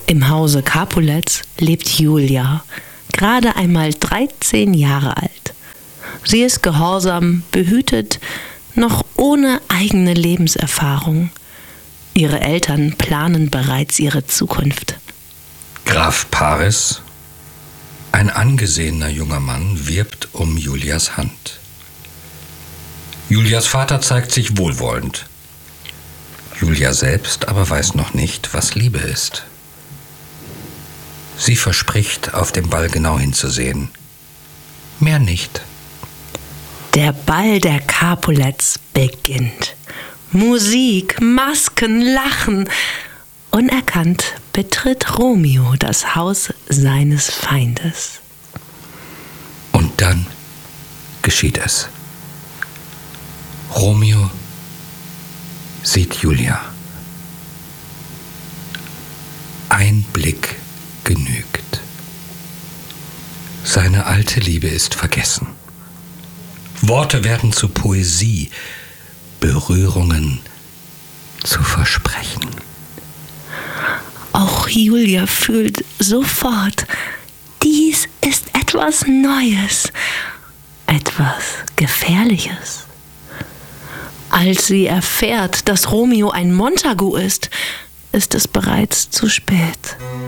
Im Hause Capulets lebt Julia, gerade einmal 13 Jahre alt. Sie ist gehorsam, behütet, noch ohne eigene Lebenserfahrung. Ihre Eltern planen bereits ihre Zukunft. Graf Paris, ein angesehener junger Mann, wirbt um Julias Hand. Julias Vater zeigt sich wohlwollend. Julia selbst aber weiß noch nicht, was Liebe ist. Sie verspricht, auf dem Ball genau hinzusehen. Mehr nicht. Der Ball der Capulets beginnt. Musik, Masken, Lachen. Unerkannt betritt Romeo das Haus seines Feindes. Und dann geschieht es. Romeo sieht Julia. Ein Blick genügt. Seine alte Liebe ist vergessen. Worte werden zu Poesie, Berührungen zu Versprechen. Auch Julia fühlt sofort, dies ist etwas Neues, etwas Gefährliches. Als sie erfährt, dass Romeo ein Montagu ist, ist es bereits zu spät.